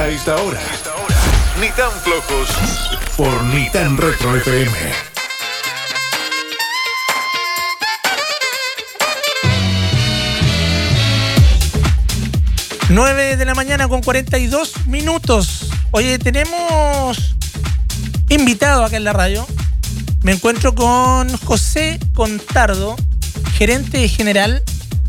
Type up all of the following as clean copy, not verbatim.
A esta hora, ni tan flojos por Ni Tan Retro FM. 9 de la mañana con 42 minutos. Oye, tenemos invitado acá en la radio. Me encuentro con José Contardo, gerente general.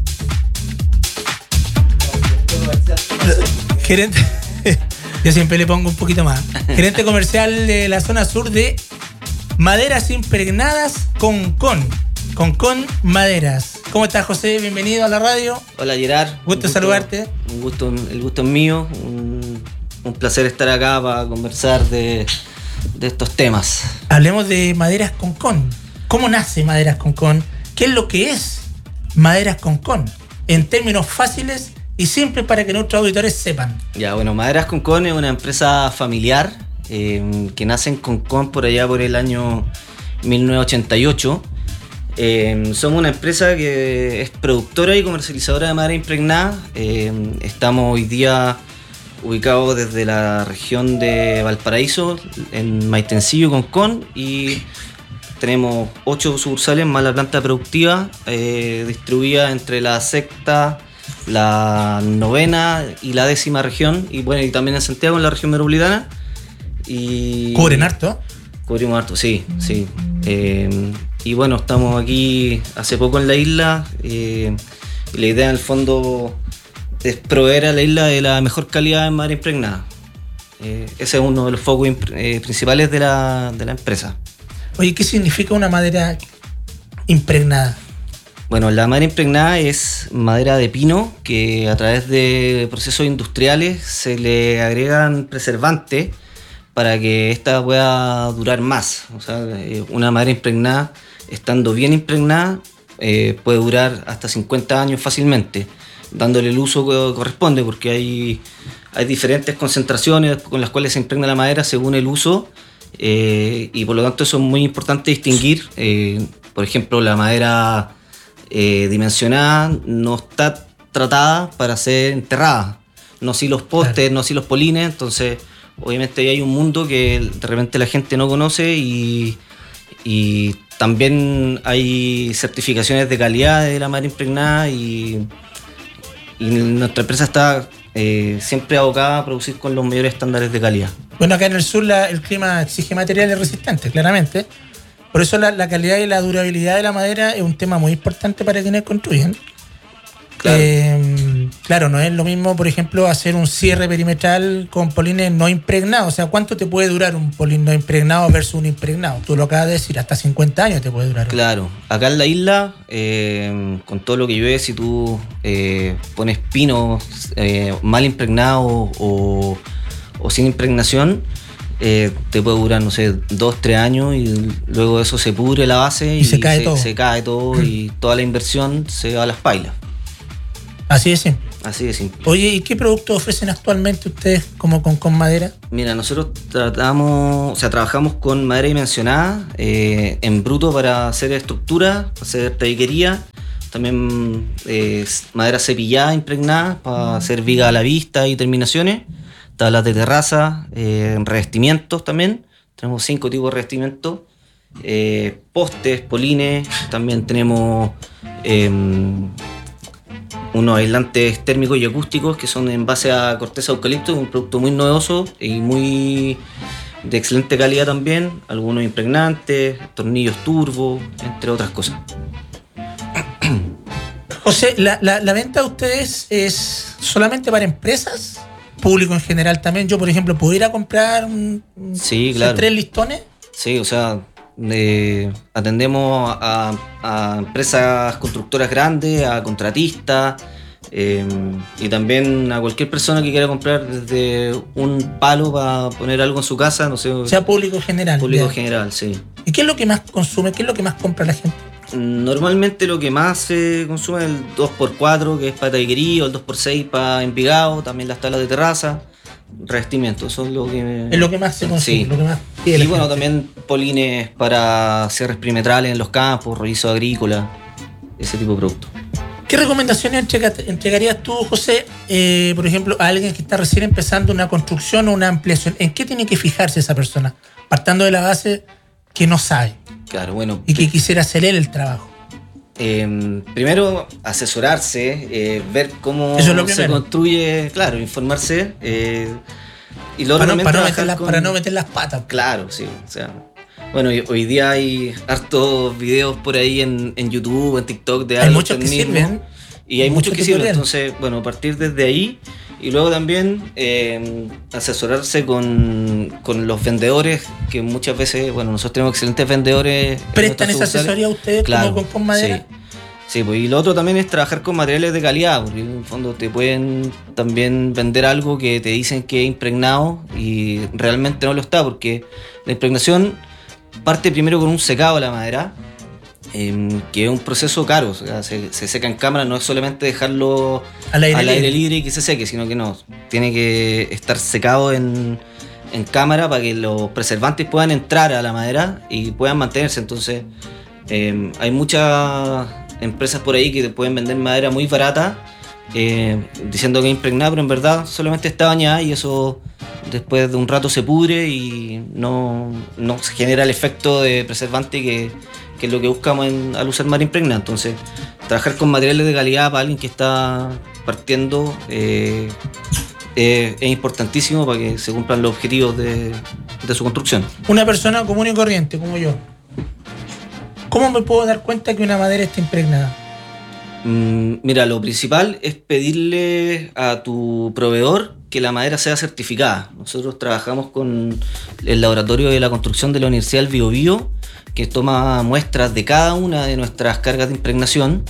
Gerente. Yo siempre le pongo un poquito más. Gerente comercial de la zona sur de Maderas Impregnadas Concon Maderas. ¿Cómo estás, José? Bienvenido a la radio. Hola, Gerard. Gusto saludarte. El gusto es mío. Un placer estar acá para conversar de estos temas. Hablemos de Maderas Concon. ¿Cómo nace Maderas Concon? ¿Qué es lo que es Maderas Concon? En términos fáciles y simples para que nuestros auditores sepan. Ya, bueno, Maderas Concon es una empresa familiar que nace en Concon por allá por el año 1988. Somos una empresa que es productora y comercializadora de madera impregnada. Estamos hoy día ubicados desde la región de Valparaíso, en Maitencillo, Concon, y tenemos 8 sucursales más la planta productiva, distribuida entre la sexta, la novena y la 10ª región, y bueno, y también en Santiago, en la región metropolitana. ¿Cubren harto? Cubrimos harto, sí. Y bueno, estamos aquí hace poco en la isla, y la idea en el fondo es proveer a la isla de la mejor calidad en madera impregnada. Ese es uno de los focos principales de la empresa. Oye, ¿qué significa una madera impregnada? Bueno, la madera impregnada es madera de pino que a través de procesos industriales se le agregan preservantes para que ésta pueda durar más. O sea, una madera impregnada, estando bien impregnada, puede durar hasta 50 años fácilmente, dándole el uso que corresponde, porque hay diferentes concentraciones con las cuales se impregna la madera según el uso, y por lo tanto eso es muy importante distinguir. Por ejemplo, la madera dimensionada no está tratada para ser enterrada, no si los postes, claro, no si los polines. Entonces obviamente ahí hay un mundo que de repente la gente no conoce, y también hay certificaciones de calidad de la madera impregnada, y nuestra empresa está siempre abocada a producir con los mayores estándares de calidad. Bueno, acá en el sur el clima exige materiales resistentes, claramente. Por eso la calidad y la durabilidad de la madera es un tema muy importante para quienes construyen. Claro. Claro, no es lo mismo, por ejemplo, hacer un cierre perimetral con polines no impregnados. O sea, ¿cuánto te puede durar un polín no impregnado versus un impregnado? Tú lo acabas de decir, hasta 50 años te puede durar. Claro, acá en la isla, con todo lo que llueve, si tú pones pinos mal impregnados o sin impregnación, te puede durar, no sé, 2-3 años, y luego de eso se pudre la base y se cae todo. Se cae todo y toda la inversión se va a las pailas. Así de simple. Así de simple. Oye, ¿y qué productos ofrecen actualmente ustedes como con madera? Mira, nosotros trabajamos con madera dimensionada en bruto para hacer estructura, para hacer tabiquería. También madera cepillada impregnada para hacer viga a la vista y terminaciones. Tablas de terraza, revestimientos también. Tenemos 5 tipos de revestimientos. Postes, polines. También tenemos unos aislantes térmicos y acústicos que son en base a corteza de eucalipto, un producto muy novedoso y muy de excelente calidad también. Algunos impregnantes, tornillos turbo, entre otras cosas. José, ¿la venta de ustedes es solamente para empresas? ¿Público en general también? Yo, por ejemplo, ¿pudiera comprar sí, claro, 3 listones? Sí, o sea, atendemos a empresas constructoras grandes, a contratistas, y también a cualquier persona que quiera comprar desde un palo para poner algo en su casa, no sé. O sea, público general. Público general, sí. ¿Y qué es lo que más consume? ¿Qué es lo que más compra la gente? Normalmente lo que más se consume es el 2x4, que es para tabiquería, o el 2x6 para Envigado, también las tablas de terraza, revestimiento, eso es lo que... Es lo que más se consume, sí. Lo que más y bueno, gente. También polines para cierres perimetrales en los campos, rollizo agrícola, ese tipo de productos. ¿Qué recomendaciones entregarías tú, José, por ejemplo, a alguien que está recién empezando una construcción o una ampliación? ¿En qué tiene que fijarse esa persona? Partando de la base que no sabe. Claro, bueno. Y que quisiera hacer él el trabajo. Primero, asesorarse, ver cómo se construye, claro, informarse. Y luego para no meter las patas. Claro, sí. O sea, bueno, hoy día hay hartos videos por ahí en YouTube, en TikTok de hay muchos que sirven. Y hay muchos que sirven. Entonces, bueno, partir desde ahí y luego también asesorarse con los vendedores, que muchas veces, bueno, nosotros tenemos excelentes vendedores. ¿Prestan esa asesoría a ustedes, claro, como con madera? Sí, pues, y lo otro también es trabajar con materiales de calidad, porque en el fondo te pueden también vender algo que te dicen que es impregnado y realmente no lo está, porque la impregnación parte primero con un secado de la madera, que es un proceso caro. O sea, se seca en cámara, no es solamente dejarlo al aire libre y que se seque, sino que no, tiene que estar secado en cámara para que los preservantes puedan entrar a la madera y puedan mantenerse. Entonces hay muchas empresas por ahí que te pueden vender madera muy barata, diciendo que es impregnada, pero en verdad solamente está bañada y eso después de un rato se pudre y no se genera el efecto de preservante que es lo que buscamos al usar madera impregnada. Entonces, trabajar con materiales de calidad para alguien que está partiendo es importantísimo para que se cumplan los objetivos de su construcción. Una persona común y corriente como yo, ¿cómo me puedo dar cuenta que una madera está impregnada? Mira, lo principal es pedirle a tu proveedor que la madera sea certificada. Nosotros trabajamos con el laboratorio de la construcción de la Universidad del Biobío, que toma muestras de cada una de nuestras cargas de impregnación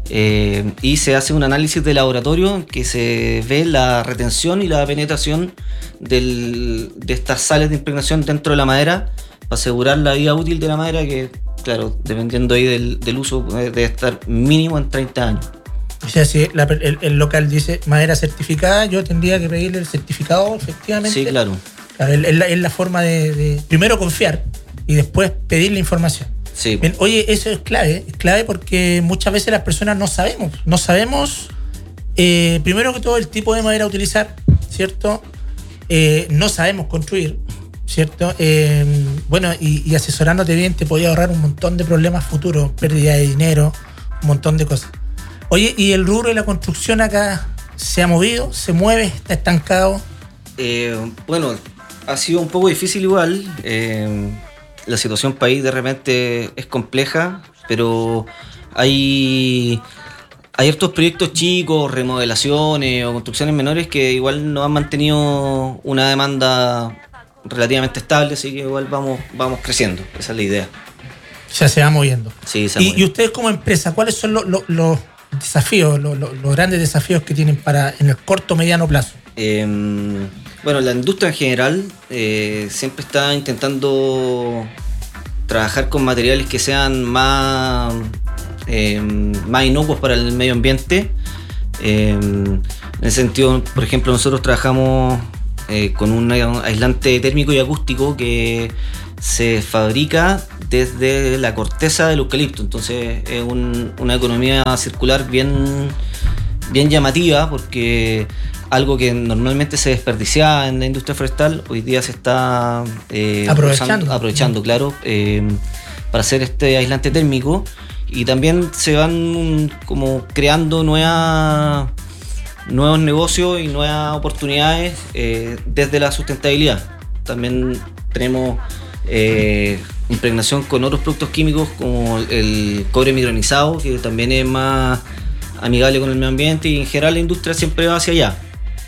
y se hace un análisis de laboratorio en que se ve la retención y la penetración de estas sales de impregnación dentro de la madera para asegurar la vida útil de la madera, que claro, dependiendo ahí del uso, debe estar mínimo en 30 años. O sea, si el local dice madera certificada, yo tendría que pedirle el certificado, efectivamente. Sí, claro. Claro, es la forma de primero confiar y después pedir la información. Sí. Bien, oye, eso es clave porque muchas veces las personas no sabemos primero que todo el tipo de madera a utilizar, ¿cierto? No sabemos construir, ¿cierto? Bueno, y asesorándote bien te podía ahorrar un montón de problemas futuros, pérdida de dinero, un montón de cosas. Oye, ¿y el rubro de la construcción acá se ha movido, se mueve, está estancado? Bueno, ha sido un poco difícil igual. La situación país de repente es compleja, pero hay estos proyectos chicos, remodelaciones o construcciones menores que igual nos han mantenido una demanda relativamente estable, así que igual vamos creciendo. Esa es la idea. O sea, se va moviendo. Sí, se va moviendo. ¿Y ustedes como empresa, cuáles son los desafíos, los grandes desafíos que tienen en el corto o mediano plazo? Bueno, la industria en general siempre está intentando trabajar con materiales que sean más inocuos para el medio ambiente. En ese sentido, por ejemplo, nosotros trabajamos con un aislante térmico y acústico que se fabrica desde la corteza del eucalipto. Entonces es una economía circular bien llamativa, porque algo que normalmente se desperdiciaba en la industria forestal hoy día se está aprovechando, claro, para hacer este aislante térmico, y también se van como creando nuevos negocios y nuevas oportunidades desde la sustentabilidad. También tenemos impregnación con otros productos químicos como el cobre micronizado, que también es más amigable con el medio ambiente, y en general la industria siempre va hacia allá.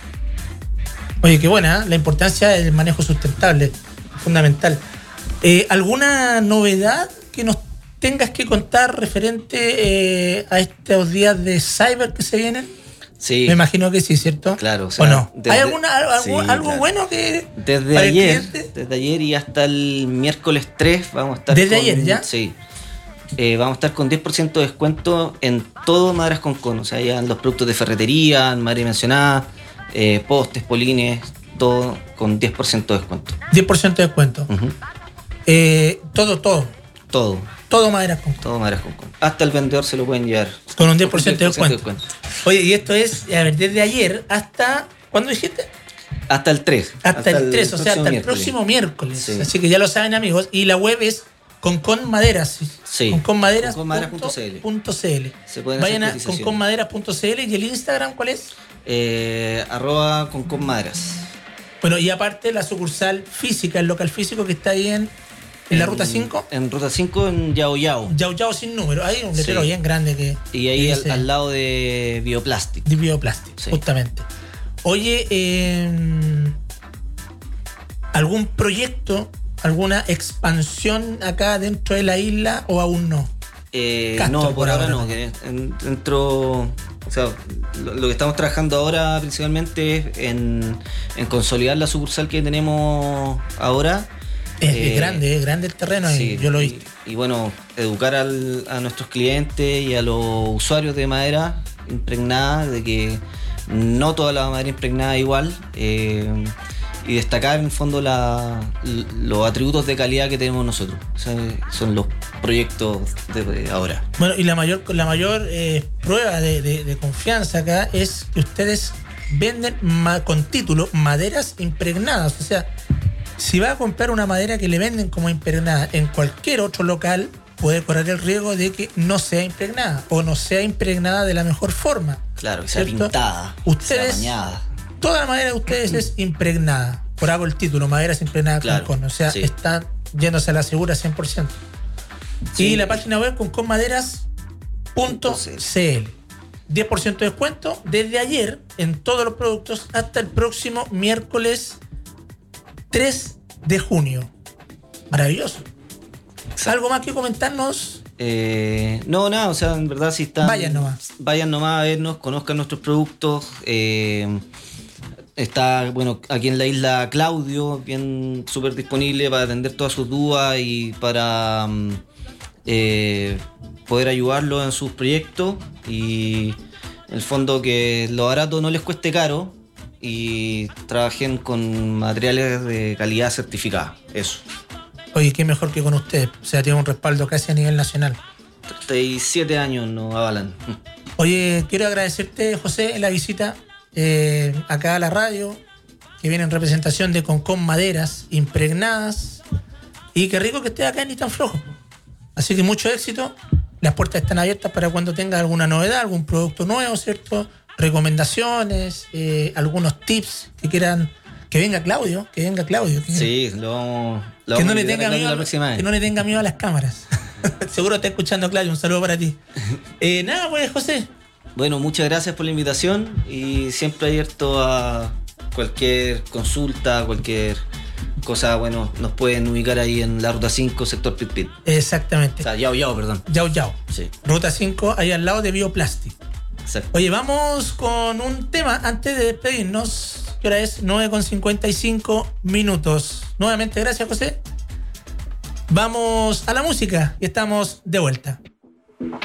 Oye, qué buena, la importancia del manejo sustentable, fundamental. ¿Alguna novedad que nos tengas que contar referente a estos días de cyber que se vienen? Sí. Me imagino que sí, ¿cierto? Claro. O sea, ¿o no? ¿Hay algo claro. bueno que desde ayer y hasta el miércoles 3 vamos a estar ayer ya? Sí. Vamos a estar con 10% de descuento en todo Maderas con Cono. O sea, ya en los productos de ferretería, madera dimensionada, postes, polines, todo con 10% de descuento. 10% de descuento. Uh-huh. Todo. Todo maderas con con. Todo maderas con. Hasta el vendedor se lo pueden llevar. Con un 10% de descuento. Oye, y esto es, a ver, desde ayer hasta... ¿Cuándo dijiste? Hasta el 3. Hasta el 3, o sea, hasta el próximo miércoles. Sí. Así que ya lo saben, amigos. Y la web es Conmaderas. Sí. Conmaderas.cl. Vayan a conmaderas.cl. ¿Y el Instagram cuál es? @conmaderas. Bueno, y aparte la sucursal física, el local físico que está ahí en la Ruta 5. En Ruta 5, en Yao Yao. Yao Yao sin número. Hay un letrero bien grande que... Y ahí que al lado de Bioplastic. De Bioplastic, justamente. Oye, ¿algún proyecto, alguna expansión acá dentro de la isla o aún no? No, por ahora no. Que dentro... O sea, lo que estamos trabajando ahora principalmente es en consolidar la sucursal que tenemos ahora. Es grande el terreno, sí, yo lo he visto. Y bueno, educar a nuestros clientes y a los usuarios de madera impregnada, de que no toda la madera impregnada es igual, y destacar en el fondo los atributos de calidad que tenemos nosotros. O sea, son los proyectos de ahora. Bueno, y la mayor prueba de confianza acá es que ustedes venden con título maderas impregnadas. O sea, si va a comprar una madera que le venden como impregnada en cualquier otro local, puede correr el riesgo de que no sea impregnada o no sea impregnada de la mejor forma. Claro, que sea pintada, ustedes, sea bañada. Toda la madera de ustedes es impregnada. Por algo el título, maderas impregnadas con con. O sea, está yéndose a la segura 100%. Sí. Y la página web conmaderas.cl. 10% de descuento desde ayer en todos los productos hasta el próximo miércoles 3 de junio. Maravilloso. ¿Algo más que comentarnos? No, nada, o sea, en verdad si están... Vayan nomás a vernos, conozcan nuestros productos. Está, bueno, aquí en la isla Claudio, bien súper disponible para atender todas sus dudas y para poder ayudarlos en sus proyectos. Y en el fondo que lo barato no les cueste caro y trabajen con materiales de calidad certificada. Eso. Oye, qué mejor que con ustedes. O sea, tiene un respaldo casi a nivel nacional. 37 años nos avalan. Oye, quiero agradecerte, José, la visita acá a la radio, que viene en representación de Concon Maderas impregnadas. Y qué rico que estés acá en Ni Tan Flojo. Así que mucho éxito. Las puertas están abiertas para cuando tengas alguna novedad, algún producto nuevo, ¿cierto? Recomendaciones, algunos tips que quieran. Que venga Claudio. Sí, lo vamos que no le tenga miedo la próxima vez. Que no le tenga miedo a las cámaras. Seguro está escuchando Claudio, un saludo para ti. Nada, pues, José. Bueno, muchas gracias por la invitación y siempre abierto a cualquier consulta, cualquier cosa, bueno, nos pueden ubicar ahí en la Ruta 5, sector Pit Pit. Exactamente. O sea, Yao Yao, perdón. Yao Yao. Sí. Ruta 5, ahí al lado de Bioplastic. Exacto. Oye, vamos con un tema antes de despedirnos. ¿Qué hora es? 9:55 minutos. Nuevamente, gracias, José. Vamos a la música y estamos de vuelta.